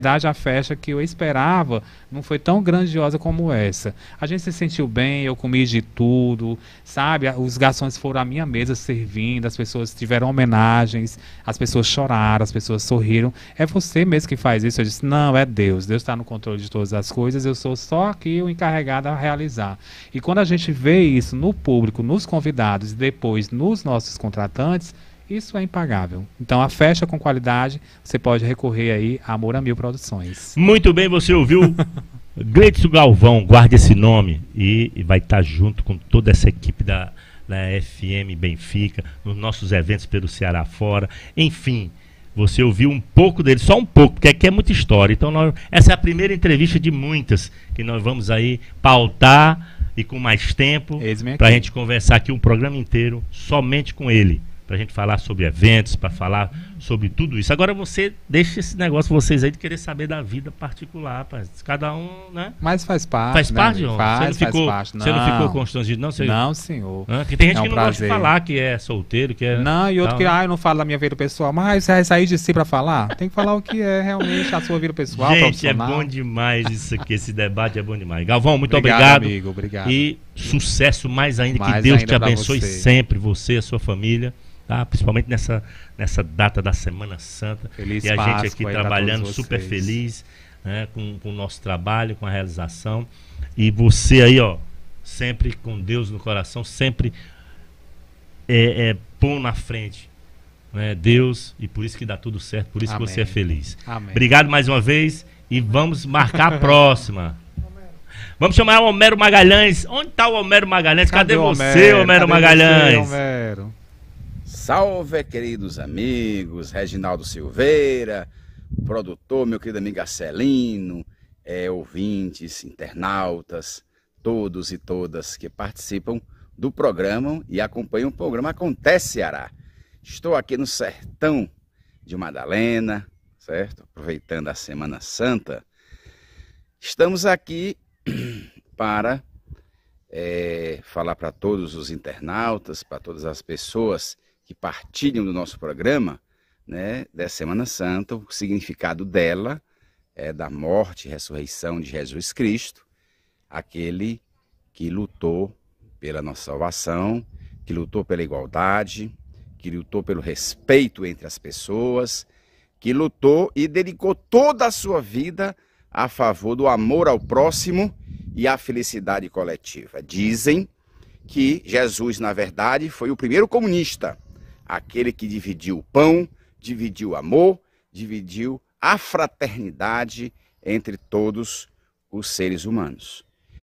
verdade, a festa que eu esperava não foi tão grandiosa como essa. A gente se sentiu bem, eu comi de tudo, sabe? Os garçons foram à minha mesa servindo, as pessoas tiveram homenagens, as pessoas choraram, as pessoas sorriram. É você mesmo que faz isso? Eu disse, não, é Deus. Deus está no controle de todas as coisas, eu sou só aqui o encarregado a realizar. E quando a gente vê isso no público, nos convidados e depois nos nossos contratantes, isso é impagável. Então, a festa com qualidade, você pode recorrer aí a Amor a Mil Produções. Muito bem, você ouviu Gleidson Galvão, guarde esse nome, e vai estar junto com toda essa equipe da FM Benfica, nos nossos eventos pelo Ceará fora. Enfim, você ouviu um pouco dele, só um pouco, porque aqui é muita história. Então, essa é a primeira entrevista de muitas que nós vamos aí pautar e com mais tempo para a gente conversar aqui um programa inteiro somente com ele. Pra gente falar sobre eventos, para falar sobre tudo isso. Agora você deixa esse negócio vocês aí de querer saber da vida particular, rapaz. Cada um, né? Mas faz parte. Faz parte, né? João? Faz ficou, parte. Você não ficou constrangido, não? Você... Não, senhor. Que tem gente é um que não prazer. gosta de falar que é solteiro, que é... Não, e outro que, eu não falo da minha vida pessoal. Mas você vai sair de si pra falar? Tem que falar o que é realmente a sua vida pessoal, gente, profissional. É bom demais isso aqui, esse debate é bom demais. Galvão, muito obrigado. Amigo, obrigado. E sucesso mais ainda, que Deus te abençoe sempre, você e a sua família. Tá? Principalmente nessa data da Semana Santa. Feliz e a Páscoa gente aqui trabalhando super feliz, né, com o nosso trabalho, com a realização. E você aí, ó, sempre com Deus no coração, sempre pôr na frente, né, Deus, e por isso que dá tudo certo, por isso que você é feliz. Amém. Obrigado mais uma vez e vamos marcar a próxima. Vamos chamar o Homero Magalhães. Onde está o Homero Magalhães? Cadê você, Homero Magalhães? Você, Homero? Salve, queridos amigos, Reginaldo Silveira, produtor, meu querido amigo Arcelino, ouvintes, internautas, todos e todas que participam do programa e acompanham o programa Acontece Ceará. Estou aqui no sertão de Madalena, certo? Aproveitando a Semana Santa. Estamos aqui para falar para todos os internautas, para todas as pessoas que partilham do nosso programa, né, da Semana Santa, o significado dela é da morte e ressurreição de Jesus Cristo, aquele que lutou pela nossa salvação, que lutou pela igualdade, que lutou pelo respeito entre as pessoas, que lutou e dedicou toda a sua vida a favor do amor ao próximo e à felicidade coletiva. Dizem que Jesus, na verdade, foi o primeiro comunista, aquele que dividiu o pão, dividiu o amor, dividiu a fraternidade entre todos os seres humanos.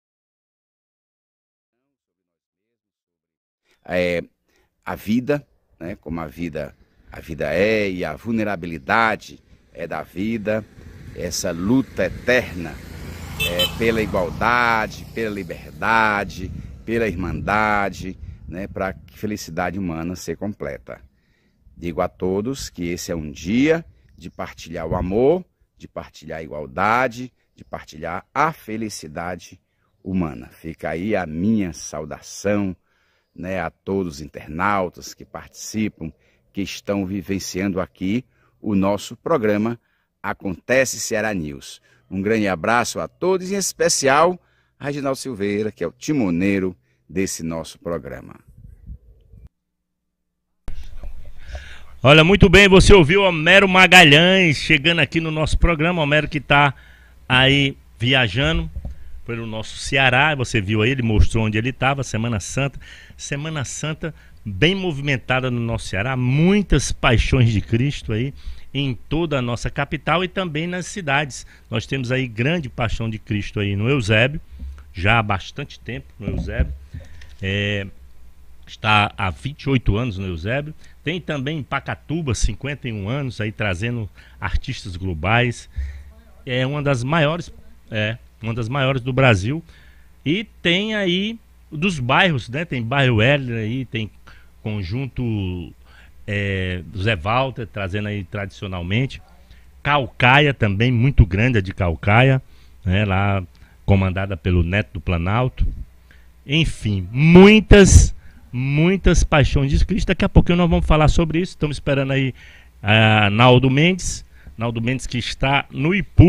A vida, né, como a vida é, e a vulnerabilidade da vida, essa luta eterna pela igualdade, pela liberdade, pela irmandade, né, para a felicidade humana ser completa. Digo a todos que esse é um dia de partilhar o amor, de partilhar a igualdade, de partilhar a felicidade humana. Fica aí a minha saudação, né, a todos os internautas que participam, que estão vivenciando aqui o nosso programa Acontece Ceará News. Um grande abraço a todos, em especial a Reginaldo Silveira, que é o timoneiro desse nosso programa. Olha, muito bem, você ouviu o Homero Magalhães chegando aqui no nosso programa. O Homero que está aí viajando pelo nosso Ceará, você viu aí, ele mostrou onde ele estava, Semana Santa bem movimentada no nosso Ceará, muitas paixões de Cristo aí em toda a nossa capital e também nas cidades. Nós temos aí grande paixão de Cristo aí no Eusébio, já há bastante tempo no Eusébio, está há 28 anos no Eusébio. Tem também em Pacatuba, 51 anos, aí trazendo artistas globais. É uma das maiores do Brasil. E tem aí dos bairros, né? Tem bairro Heller aí, tem conjunto Zé Walter, trazendo aí tradicionalmente. Caucaia também, muito grande a de Caucaia, né? Lá comandada pelo Neto do Planalto. Enfim, muitas paixões de Cristo. Daqui a pouquinho nós vamos falar sobre isso. Estamos esperando aí Naldo Mendes, Naldo Mendes, que está no Ipu.